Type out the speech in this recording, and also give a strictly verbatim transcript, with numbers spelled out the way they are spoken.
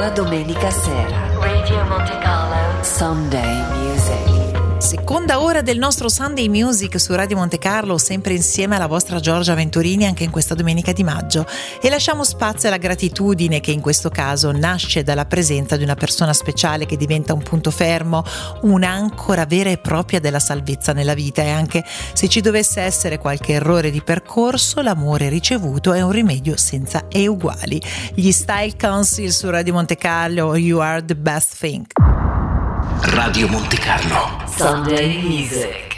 tua domenica sera. Radio Monte Carlo Sunday Music. Seconda ora del nostro Sunday Music su Radio Monte Carlo, sempre insieme alla vostra Giorgia Venturini anche in questa domenica di maggio, e lasciamo spazio alla gratitudine, che in questo caso nasce dalla presenza di una persona speciale che diventa un punto fermo, un'ancora vera e propria della salvezza nella vita, e anche se ci dovesse essere qualche errore di percorso, l'amore ricevuto è un rimedio senza eguali. Gli Style Council su Radio Monte Carlo, You Are the Best Thing. Radio Monte Carlo Sunday Music.